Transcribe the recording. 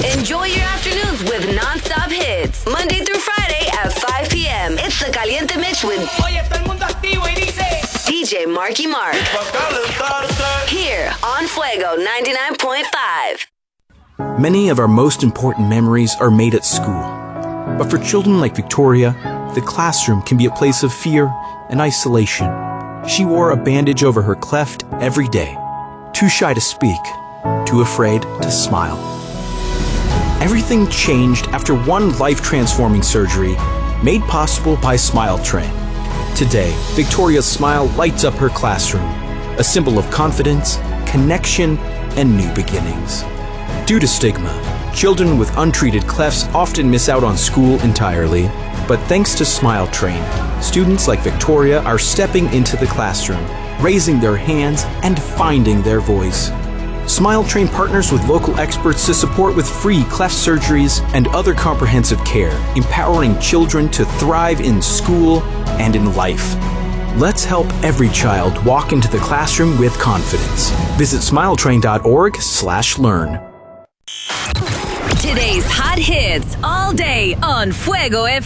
Enjoy your afternoons with non-stop hits. Monday through Friday at 5 p.m. It's the Caliente Mix with Oye, todo el mundo activo y dice DJ Marky Mark. Here on Fuego 99.5. Many of our most important memories are made at school. But for children like Victoria, the classroom can be a place of fear and isolation. She wore a bandage over her cleft every day, too shy to speak, too afraid to smile. Everything changed after one life-transforming surgery made possible by Smile Train. Today, Victoria's smile lights up her classroom, a symbol of confidence, connection, and new beginnings. Due to stigma, children with untreated clefts often miss out on school entirely, but thanks to Smile Train, students like Victoria are stepping into the classroom, raising their hands, and finding their voice. Smile Train partners with local experts to support with free cleft surgeries and other comprehensive care, empowering children to thrive in school and in life. Let's help every child walk into the classroom with confidence. Visit smiletrain.org/learn. Today's hot hits all day on Fuego FM.